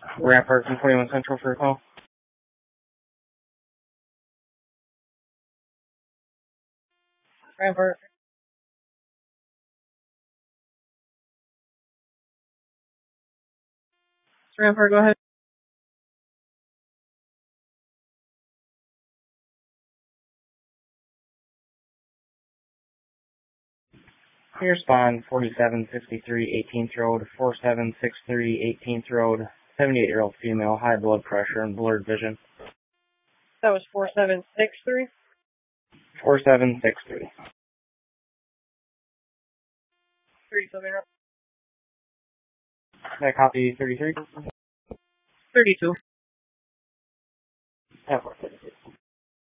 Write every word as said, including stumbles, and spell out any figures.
Rampart from twenty-one Central for a call. Rampart. Rampart, go ahead. Here's spawn forty-seven sixty-three eighteenth Road, forty-seven sixty-three eighteenth Road, seventy-eight-year-old female, high blood pressure and blurred vision. That was forty-seven sixty-three? forty-seven sixty-three. thirty-two. Can I copy thirty-three? thirty-two. Yeah, thirty-two.